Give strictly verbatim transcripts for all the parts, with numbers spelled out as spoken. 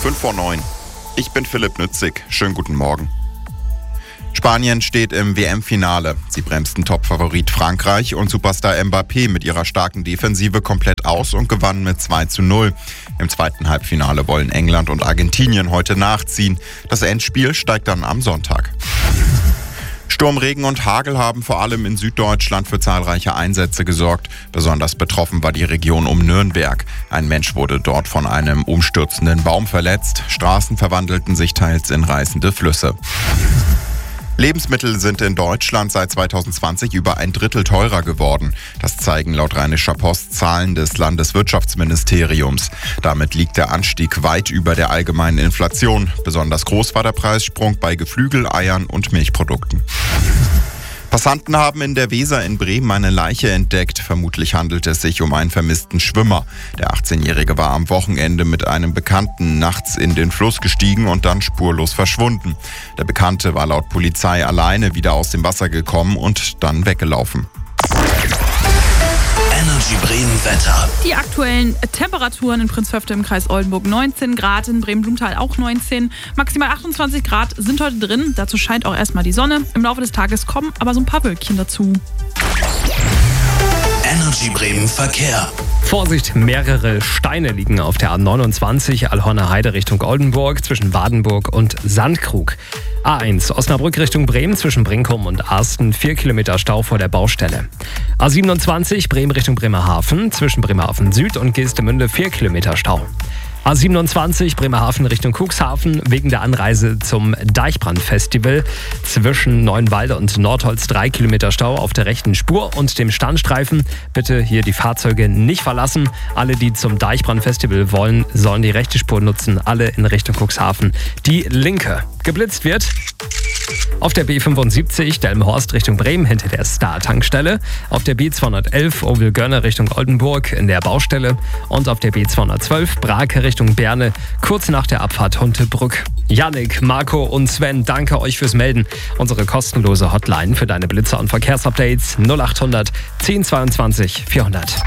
fünf vor neun. Ich bin Philipp Nützig. Schönen guten Morgen. Spanien steht im W M-Finale. Sie bremsten Topfavorit Frankreich und Superstar Mbappé mit ihrer starken Defensive komplett aus und gewannen mit zwei zu null. Im zweiten Halbfinale wollen England und Argentinien heute nachziehen. Das Endspiel steigt dann am Sonntag. Sturm, Regen und Hagel haben vor allem in Süddeutschland für zahlreiche Einsätze gesorgt. Besonders betroffen war die Region um Nürnberg. Ein Mensch wurde dort von einem umstürzenden Baum verletzt. Straßen verwandelten sich teils in reißende Flüsse. Lebensmittel sind in Deutschland seit zweitausendzwanzig über ein Drittel teurer geworden. Das zeigen laut Rheinischer Post Zahlen des Landeswirtschaftsministeriums. Damit liegt der Anstieg weit über der allgemeinen Inflation. Besonders groß war der Preissprung bei Geflügel, Eiern und Milchprodukten. Passanten haben in der Weser in Bremen eine Leiche entdeckt. Vermutlich handelt es sich um einen vermissten Schwimmer. Der achtzehnjährige war am Wochenende mit einem Bekannten nachts in den Fluss gestiegen und dann spurlos verschwunden. Der Bekannte war laut Polizei alleine wieder aus dem Wasser gekommen und dann weggelaufen. Energy Bremen Wetter. Die aktuellen Temperaturen in Prinzhöfte im Kreis Oldenburg neunzehn Grad, in Bremen-Blumenthal auch neunzehn. Maximal achtundzwanzig Grad sind heute drin. Dazu scheint auch erstmal die Sonne. Im Laufe des Tages kommen aber so ein paar Wölkchen dazu. Energy Bremen Verkehr. Vorsicht, mehrere Steine liegen auf der A neunundzwanzig Allhorner Heide Richtung Oldenburg zwischen Wadenburg und Sandkrug. A eins Osnabrück Richtung Bremen zwischen Brinkum und Arsten, vier Kilometer Stau vor der Baustelle. A siebenundzwanzig Bremen Richtung Bremerhaven zwischen Bremerhaven Süd und Geestemünde, vier Kilometer Stau. A siebenundzwanzig Bremerhaven Richtung Cuxhaven wegen der Anreise zum Deichbrand-Festival zwischen Neuenwalde und Nordholz, drei Kilometer Stau auf der rechten Spur und dem Standstreifen. Bitte hier die Fahrzeuge nicht verlassen. Alle, die zum Deichbrand-Festival wollen, sollen die rechte Spur nutzen. Alle in Richtung Cuxhaven die linke. Geblitzt wird auf der B fünfundsiebzig Delmenhorst Richtung Bremen hinter der Star-Tankstelle, auf der B zweihundertelf Ovel-Görne Richtung Oldenburg in der Baustelle und auf der B zweihundertzwölf Brake Richtung Berne kurz nach der Abfahrt Huntebrück. Yannick, Marco und Sven, danke euch fürs Melden. Unsere kostenlose Hotline für deine Blitzer und Verkehrsupdates null achthundert zehn zweiundzwanzig vierhundert.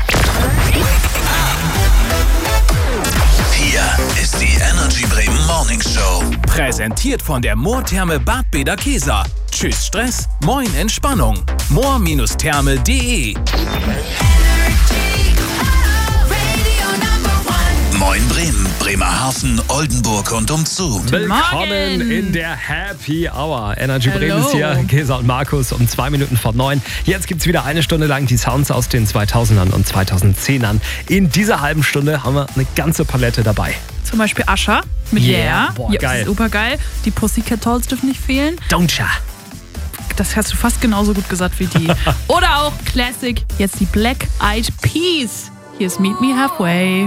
Hier ist die Energy Bremen Morning Show. Präsentiert von der Moortherme Bad Bederkesa. Tschüss Stress, moin Entspannung. moor Therme punkt de. Moin Bremen, Bremerhaven, Oldenburg und umzu. Willkommen in der Happy Hour. Energy Hello. Bremen ist hier, Gesa und Markus um zwei Minuten vor neun. Jetzt gibt's wieder eine Stunde lang die Sounds aus den zweitausendern und zweitausendzehnern. In dieser halben Stunde haben wir eine ganze Palette dabei. Zum Beispiel Usher mit Yeah. Yeah. Boah, ja, geil. Super geil. Die Pussycat Dolls dürfen nicht fehlen. Don't ya? Das hast du fast genauso gut gesagt wie die. Oder auch Classic, jetzt die Black Eyed Peas. Hier ist Meet Me Halfway.